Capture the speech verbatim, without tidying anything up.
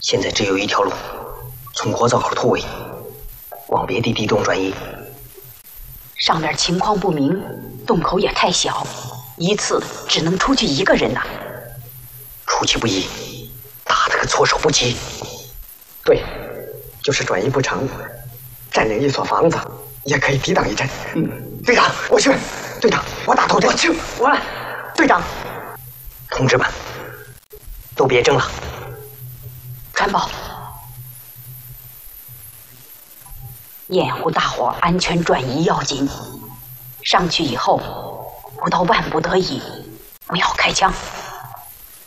现在只有一条路，从火灶口突围，往别的地洞转移。 上面情况不明，洞口也太小，一次只能出去一个人呐、啊。 出其不意，打得个措手不及。 对，就是转移不成，占领一所房子也可以抵挡一阵。 嗯， 队长，我去。队长，我打头阵。 我去， 我来。队长， 同志们，都别争了。 传报，掩护大伙安全转移要紧。上去以后，不到万不得已，不要开枪。